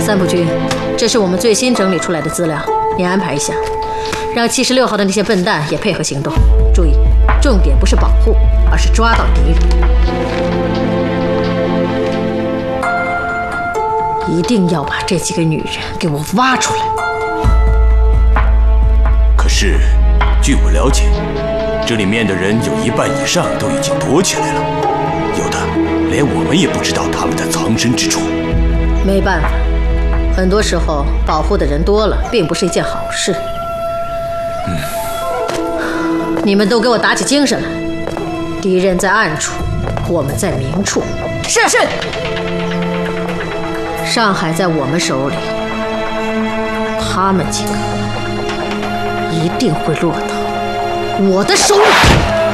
三浦君，这是我们最新整理出来的资料，你安排一下，让76号的那些笨蛋也配合行动。注意，重点不是保护，而是抓到敌人。一定要把这几个女人给我挖出来。 可是，据我了解，这里面的人有一半以上都已经躲起来了，有的连我们也不知道他们的藏身之处。 没办法，很多时候保护的人多了，并不是一件好事。你们都给我打起精神来！敌人在暗处，我们在明处。是。上海在我们手里，他们几个一定会落到我的手里。